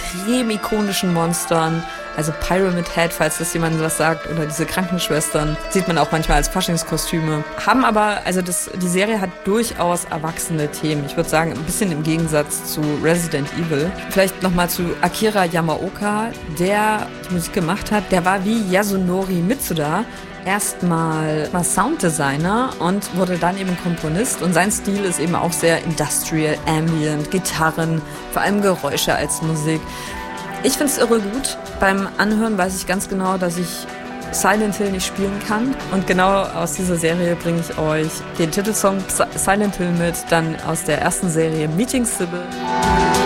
extrem ikonischen Monstern. Also Pyramid Head, falls das jemandem was sagt, oder diese Krankenschwestern, sieht man auch manchmal als Faschingskostüme. Haben aber, also die Serie hat durchaus erwachsene Themen. Ich würde sagen, ein bisschen im Gegensatz zu Resident Evil. Vielleicht nochmal zu Akira Yamaoka, der die Musik gemacht hat. Der war wie Yasunori Mitsuda erstmal Sounddesigner und wurde dann eben Komponist. Und sein Stil ist eben auch sehr Industrial, Ambient, Gitarren, vor allem Geräusche als Musik. Ich finde es irre gut. Beim Anhören weiß ich ganz genau, dass ich Silent Hill nicht spielen kann. Und genau aus dieser Serie bringe ich euch den Titelsong Silent Hill mit, dann aus der ersten Serie Meeting Sybil.